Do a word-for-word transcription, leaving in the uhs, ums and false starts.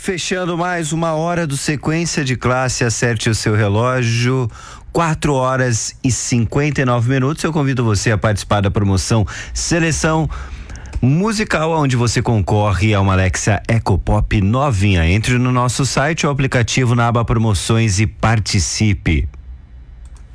Fechando mais uma hora do Sequência de Classe, acerte o seu relógio, quatro horas e cinquenta e nove minutos. Eu convido você a participar da promoção Seleção Musical, onde você concorre a uma Alexa EcoPop novinha. Entre no nosso site ou aplicativo na aba Promoções e participe.